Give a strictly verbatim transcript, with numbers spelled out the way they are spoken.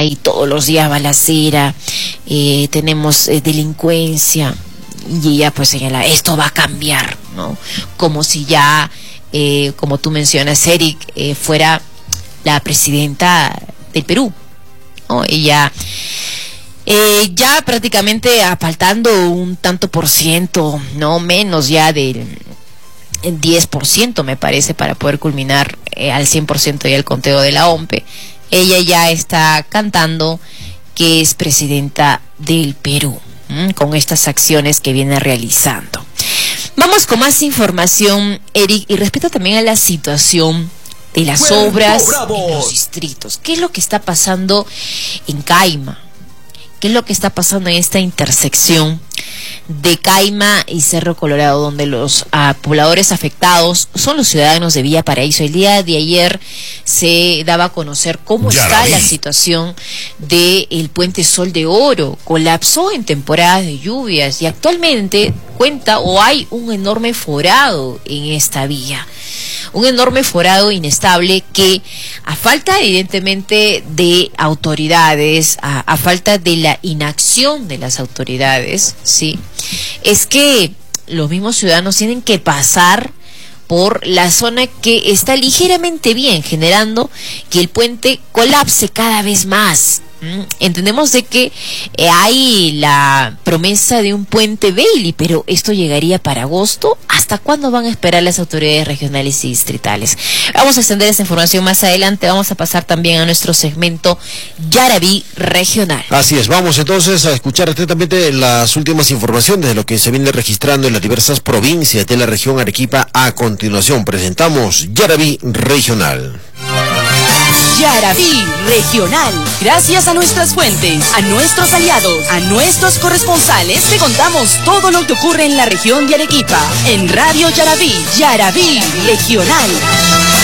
hay todos los días balacera, eh, tenemos eh, delincuencia, y ella pues señala, esto va a cambiar, ¿no? Como si ya, eh, como tú mencionas, Eric, eh, fuera la presidenta del Perú, ¿no? Ella eh, ya prácticamente faltando un tanto por ciento, no menos ya del diez por ciento me parece, para poder culminar eh, al cien por ciento ya el conteo de la O M P E. Ella ya está cantando que es presidenta del Perú, ¿m? Con estas acciones que viene realizando. Vamos con más información, Eric, y respecto también a la situación de las Cuerpo obras bravo. En los distritos. ¿Qué es lo que está pasando en Caima? ¿Qué es lo que está pasando en esta intersección de Caima y Cerro Colorado, donde los uh, pobladores afectados son los ciudadanos de Villa Paraíso? El día de ayer se daba a conocer cómo ya está la situación del puente Sol de Oro. Colapsó en temporadas de lluvias y actualmente cuenta o hay un enorme forado en esta vía. Un enorme forado inestable que, a falta evidentemente de autoridades, a, a falta de la inacción de las autoridades, ¿sí?, es que los mismos ciudadanos tienen que pasar por la zona que está ligeramente bien, generando que el puente colapse cada vez más. ¿Mm? Entendemos de que eh, hay la promesa de un puente Bailey, pero esto llegaría para agosto. ¿Hasta cuándo van a esperar las autoridades regionales y distritales? Vamos a extender esa información más adelante. Vamos a pasar también a nuestro segmento Yaraví Regional. Así es, vamos entonces a escuchar atentamente las últimas informaciones de lo que se viene registrando en las diversas provincias de la región Arequipa. A continuación presentamos Yaraví Regional. Yaraví Regional. Gracias a nuestras fuentes, a nuestros aliados, a nuestros corresponsales, te contamos todo lo que ocurre en la región de Arequipa. En Radio Yaraví, Yaraví Regional.